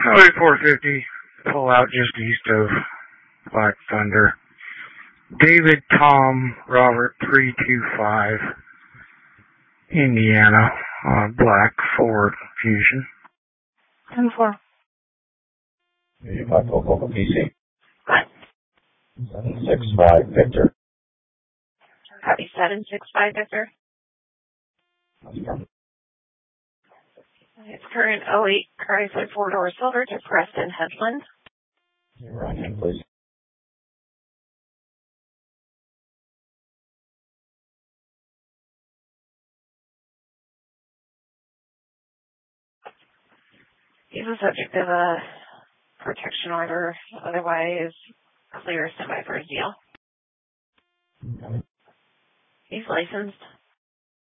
Highway 450, pull out just east of Black Thunder. David Tom Robert 325, Indiana, black Ford Fusion. 10-4. 85 Oklahoma, PC. 765 Victor. Copy 765 Victor. It's current 08 Chrysler 4-door silver to Preston Headland. Right hand, please. He's a subject of a protection order, otherwise clear semi for his deal. Okay. He's licensed.